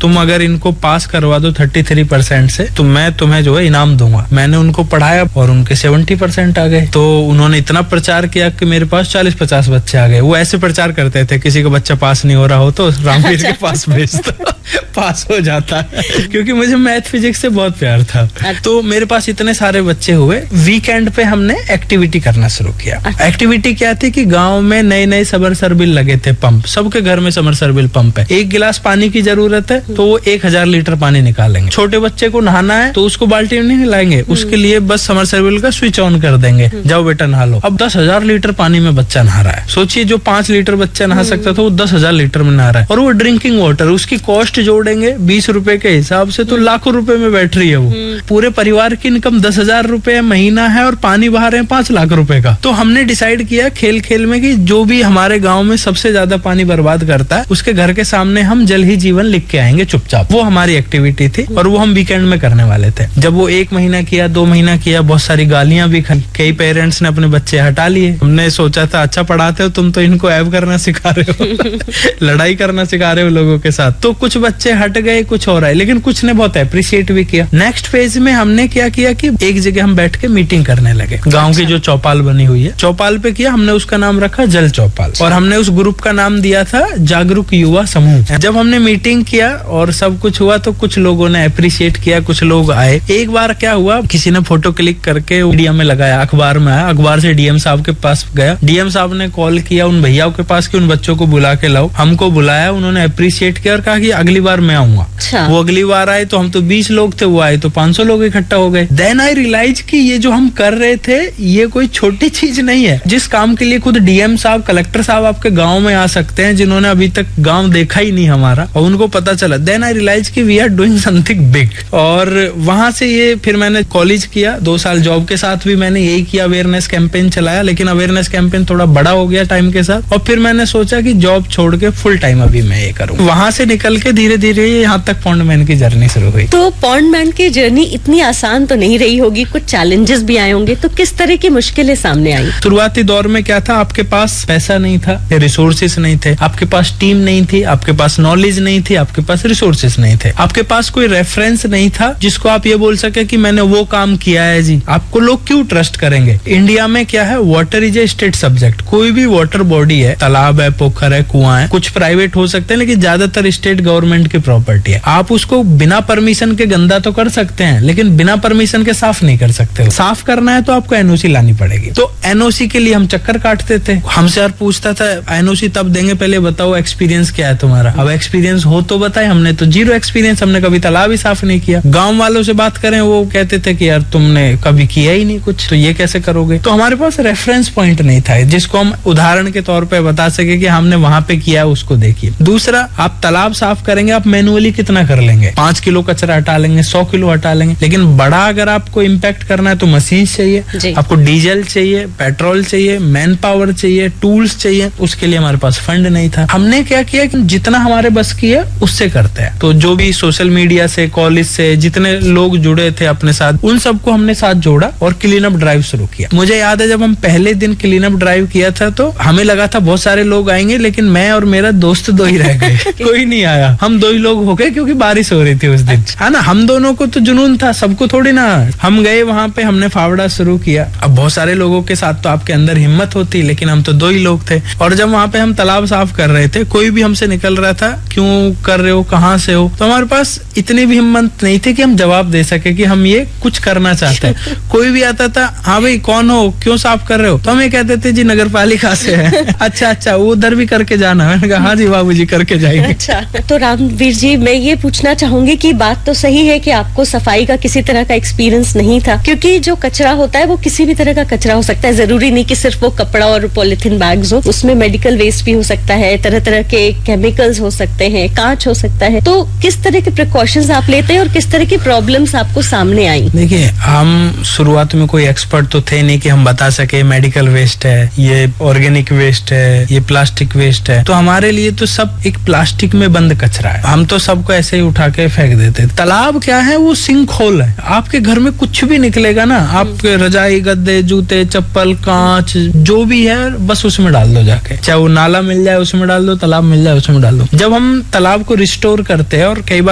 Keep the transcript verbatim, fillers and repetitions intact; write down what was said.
तुम अगर इनको पास करवा दो थर्टी थ्री परसेंट से तो मैं तुम्हें जो है इनाम दूंगा। मैंने उनको पढ़ाया और उनके सेवेंटी परसेंट आ गए। तो उन्होंने इतना प्रचार किया कि मेरे पास चालीस पचास बच्चे आ गए। वो ऐसे प्रचार करते थे, किसी का बच्चा पास नहीं हो रहा हो तो रामवीर के पास भेज दो, पास हो जाता है। क्योंकि मुझे मैथ फिजिक्स से बहुत प्यार था। तो मेरे पास इतने सारे बच्चे हुए। वीकेंड पे हमने एक्टिविटी करना शुरू किया। एक्टिविटी क्या थी कि गांव में नए नए समरसेबल लगे थे, पंप, सबके घर में समरसेबल पंप है। एक गिलास पानी की जरूरत है तो वो एक हजार लीटर पानी निकालेंगे। छोटे बच्चे को नहाना है तो उसको बाल्टी में नहीं लाएंगे, उसके लिए बस समरसेबल का स्विच ऑन कर देंगे, जाओ बेटा नहा लो। अब दस हजार लीटर पानी में बच्चा नहा रहा है। सोचिए, जो पांच लीटर बच्चा नहा सकता था वो दस हजार लीटर में नहा रहा है। और वो ड्रिंकिंग वाटर, उसकी कॉस्ट जोड़ेंगे बीस रुपए के हिसाब से तो लाखों रुपए में बैठ रही है वो। पूरे परिवार की इनकम दस हजार रुपए महीना है और पानी बहा रहे हैं पांच लाख रुपए का। तो हमने डिसाइड किया खेल खेल में कि जो भी हमारे गांव में सबसे ज्यादा पानी बर्बाद करता है उसके घर के सामने हम जल ही जीवन लिख के आएंगे चुपचाप। वो हमारी एक्टिविटी थी और वो हम वीकेंड में करने वाले थे। जब वो एक महीना किया, दो महीना किया, बहुत सारी गालियां भी खाई। कई पेरेंट्स ने अपने बच्चे हटा लिए। हमने सोचा था अच्छा पढ़ाते हो तुम, तो इनको ऐब करना सिखा रहे हो लड़ाई करना सिखा रहे हो लोगों के साथ। तो कुछ बच्चे हट गए, कुछ हो रहा है, लेकिन कुछ ने बहुत अप्रिशिएट भी किया। नेक्स्ट फेज में हमने क्या किया कि एक जगह हम बैठ के मीटिंग करने लगे। गांव की जो चौपाल बनी हुई है, चौपाल पे किया हमने, उसका नाम रखा जल चौपाल। और हमने उस ग्रुप का नाम दिया था जागरूक युवा समूह। जब हमने मीटिंग किया और सब कुछ हुआ तो कुछ लोगों ने अप्रिशिएट किया, कुछ लोग आए। एक बार क्या हुआ, किसी ने फोटो क्लिक करके मीडिया में लगाया, अखबार में आया, अखबार से डीएम साहब के पास गया। डीएम साहब ने कॉल किया उन भैयाओं के पास कि उन बच्चों को बुला के लाओ। हमको बुलाया, उन्होंने अप्रिशिएट किया और कहा कि अगली बार मैं आऊंगा। अच्छा। वो अगली बार आए तो हम तो बीस लोग थे, वो आए तो पांच सौ लोग इकट्ठा हो गए। देन आई रियलाइज कि ये जो हम कर रहे थे ये कोई छोटी चीज नहीं है। जिस काम के लिए खुद डीएम साहब, कलेक्टर साहब आपके गांव में आ सकते हैं, जिन्होंने अभी तक गांव देखा ही नहीं हमारा, और उनको पता चला। देन आई रियलाइज कि we are doing something big. और वहां से ये फिर मैंने कॉलेज किया, दो साल जॉब के साथ भी मैंने यही किया, अवेयरनेस कैंपेन चलाया। लेकिन अवेयरनेस कैंपेन थोड़ा बड़ा हो गया टाइम के साथ, और फिर मैंने सोचा कि जॉब छोड़ के फुल टाइम अभी मैं ये करूँ। वहां से निकल के धीरे धीरे यहाँ तक पॉन्डमैन की जर्नी शुरू हुई। तो पॉन्डमैन की जर्नी इतनी आसान तो नहीं रही होगी, कुछ चैलेंजेस भी आए होंगे। तो किस तरह की मुश्किलें सामने आई? शुरुआती दौर में क्या था, आपके पास पैसा नहीं था, रिसोर्सेस नहीं थे, आपके पास टीम नहीं थी, आपके पास नॉलेज नहीं थी, आपके पास रिसोर्सेस नहीं थे, आपके पास कोई रेफरेंस नहीं था जिसको आप ये बोल सके कि मैंने वो काम किया है जी। आपको लोग क्यों ट्रस्ट करेंगे? इंडिया में क्या है, water is a state subject. कोई भी वाटर बॉडी है, तालाब है, पोखर है, कुआं है, कुछ प्राइवेट हो सकते हैं लेकिन ज्यादातर स्टेट गवर्नमेंट की प्रॉपर्टी है। आप उसको बिना परमिशन के गंदा तो कर सकते हैं लेकिन बिना परमिशन के साफ नहीं कर सकते हो। साफ करना है तो आपको एनओसी लानी पड़ेगी। तो एनओसी के लिए हम चक्कर काटते थे। हमसे यार पूछता था एनओसी तब देंगे, पहले बताओ एक्सपीरियंस क्या है तुम्हारा। अब एक्सपीरियंस हो तो बताए, हमने तो जीरो एक्सपीरियंस, हमने कभी तालाब ही साफ नहीं किया। गांव वालों से बात करें, वो कहते थे कि यार तुमने कभी किया ही नहीं कुछ, तो ये कैसे करोगे। तो हमारे पास रेफरेंस पॉइंट नहीं था जिसको हम उदाहरण के तौर पर बता सके कि हमने वहां पे किया, उसको देखिए। दूसरा, आप तालाब साफ करेंगे, आप मैनुअली कितना कर लेंगे, पांच किलो कचरा हटा लेंगे, सौ किलो हटा लेंगे। लेकिन बड़ा अगर आपको इम्पैक्ट करना है तो मशीन चाहिए, आपको डीजल चाहिए, पेट्रोल चाहिए, मैन पावर चाहिए, टूल्स चाहिए। उसके लिए हमारे पास फंड नहीं था। हमने क्या किया कि जितना हमारे बस की है उससे करते हैं। तो जो भी सोशल मीडिया से, कॉलेज से जितने लोग जुड़े थे अपने साथ, उन सबको हमने साथ जोड़ा और क्लीन अप ड्राइव शुरू किया। मुझे याद है जब हम पहले दिन क्लीन अप ड्राइव किया था तो हमें लगा था बहुत सारे लोग आएंगे, लेकिन मैं और मेरा दोस्त दो ही रह गए कोई नहीं आया। हम दो ही लोग हो गए क्योंकि बारिश हो रही थी उस दिन, है ना। हम दोनों को तो जुनून था, सबको थोड़ी ना। हम गए वहां पे, हमने फावड़ा शुरू किया। अब बहुत सारे लोगों के साथ तो आपके अंदर हिम्मत होती, लेकिन हम तो दो ही लोग थे। और जब वहां पे हम तालाब साफ कर रहे थे, कोई भी हमसे निकल रहा था, क्यों कर रहे हो, कहाँ से हो, तो हमारे पास इतनी भी हिम्मत नहीं थी कि हम जवाब दे सके कि हम ये कुछ करना चाहते हैं। कोई भी आता था, हाँ भाई कौन हो, क्यों साफ कर रहे हो, तो हम ये कहते थे जी नगर पालिका से है। अच्छा अच्छा, वो उधर भी करके जाना। मैंने कहा हाँ जी बाबूजी करके जाएंगे। अच्छा, तो रामवीर जी मैं ये पूछना चाहूंगी कि बात तो सही है कि आपको सफाई का किसी तरह का एक्सपीरियंस नहीं था, क्योंकि जो कचरा होता है वो किसी भी तरह का कचरा हो सकता है। जरूरी नहीं कि सिर्फ वो कपड़ा और पॉलिथीन बैग्स हो, उसमें मेडिकल वेस्ट भी हो सकता है, तरह तरह के केमिकल्स हो सकते हैं, कांच हो सकता है। तो किस तरह के प्रिकॉशंस आप लेते हैं और किस तरह की प्रॉब्लम्स आपको सामने आई? देखिए, हम शुरुआत में कोई एक्सपर्ट तो थे नहीं कि हम बता सके मेडिकल वेस्ट है, ये ऑर्गेनिक वेस्ट है, ये प्लास्टिक वेस्ट है। तो हमारे लिए तो सब एक प्लास्टिक में बंद कचरा है, हम तो सबको ऐसे ही उठा के फेंक देते। तालाब क्या है, वो सिंक होल है। आपके घर में कुछ भी निकलेगा ना, आपके रजाई, गद्दे, जूते, चप्पल, कांच, जो भी है बस उसमें डाल दो जाके। चाहे वो नाला मिल जाए उसमें डाल दो, तालाब मिल जाए उसमें डाल दो। जब हम तालाब को रिस्टोर करते हैं, और कई बार